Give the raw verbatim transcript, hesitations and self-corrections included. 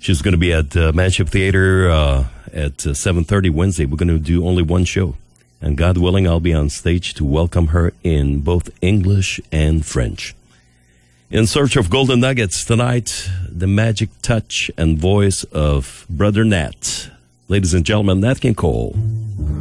She's going to be at uh, Manship Theater uh, at uh, seven thirty Wednesday. We're going to do only one show. And God willing, I'll be on stage to welcome her in both English and French. In search of golden nuggets tonight, the magic touch and voice of Brother Nat. Ladies and gentlemen, Nat King Cole.